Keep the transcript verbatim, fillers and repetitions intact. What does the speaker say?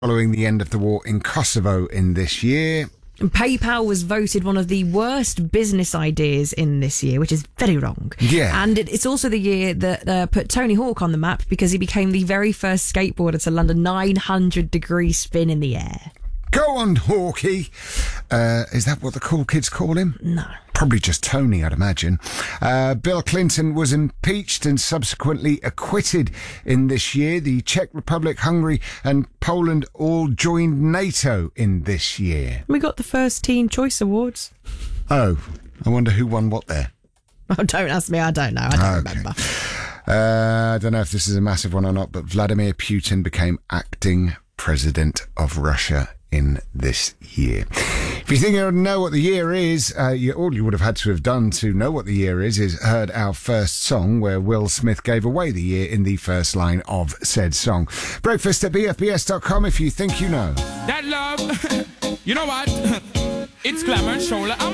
following the end of the war in Kosovo in this year. And PayPal was voted one of the worst business ideas in this year, which is very wrong. Yeah. And it, it's also the year that uh, put Tony Hawk on the map because he became the very first skateboarder to land a nine hundred degree spin in the air. Go on, Hawkey. Uh, is that what the cool kids call him? No. Probably just Tony, I'd imagine. Uh, Bill Clinton was impeached and subsequently acquitted in this year. The Czech Republic, Hungary and Poland all joined NATO in this year. We got the first Teen Choice Awards. Oh, I wonder who won what there. Oh, don't ask me. I don't know. I don't Okay. remember. Uh, I don't know if this is a massive one or not, but Vladimir Putin became acting president of Russia in this year. If you think you know what the year is, uh, you, all you would have had to have done to know what the year is is heard our first song where Will Smith gave away the year in the first line of said song. Breakfast at B F B S dot com if you think you know. That love, you know what? It's glamour and shoulder.